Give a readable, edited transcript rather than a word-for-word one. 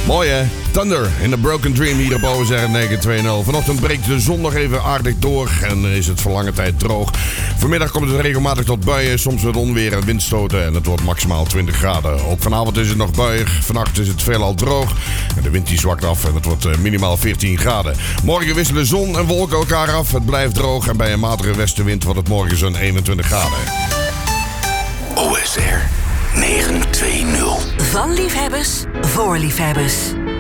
Mooi hè? Thunder in The Broken Dream hier op OSR 920. Vanochtend breekt de zon nog even aardig door en is het voor lange tijd droog. Vanmiddag komt het regelmatig tot buien, soms met onweer en windstoten en het wordt maximaal 20 graden. Ook vanavond is het nog buiig, vannacht is het veelal droog en de wind die zwakt af en het wordt minimaal 14 graden. Morgen wisselen zon en wolken elkaar af, het blijft droog en bij een matige westenwind wordt het morgen zo'n 21 graden. OSR 920. Van liefhebbers voor liefhebbers.